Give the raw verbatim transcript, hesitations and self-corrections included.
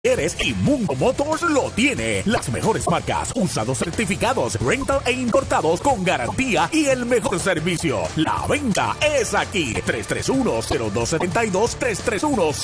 Eres y Mundo Motors lo tiene. Las mejores marcas, usados certificados, rental e importados con garantía y el mejor servicio. La venta es aquí. tres tres uno, cero dos siete dos, tres tres uno,